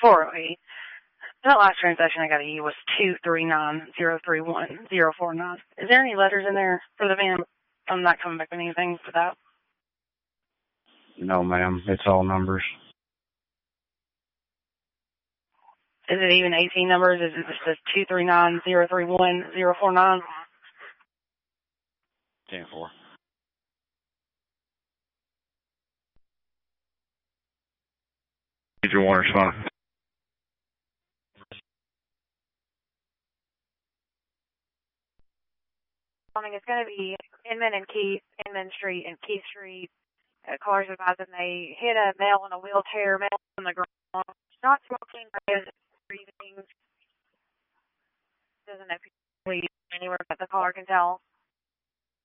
408. That last transaction I got to you was 239031049. Is there any letters in there for the van? I'm not coming back with anything for that. No, ma'am. It's all numbers. Is it even 18 numbers? Is it just 239031049? 10-4. Major one respond. It's going to be Inman and Keith, Inman Street and Keith Street. Cars advising they hit a male in a wheelchair, male on the ground. Not smoking, breathing. Doesn't appear anywhere but the car can tell.